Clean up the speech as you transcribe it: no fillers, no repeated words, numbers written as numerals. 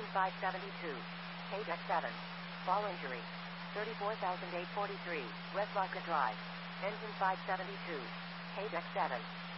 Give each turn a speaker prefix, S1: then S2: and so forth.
S1: Engine 572. Deck 7. Fall injury. 34,843. West Locker Drive. Engine 572. Deck 7.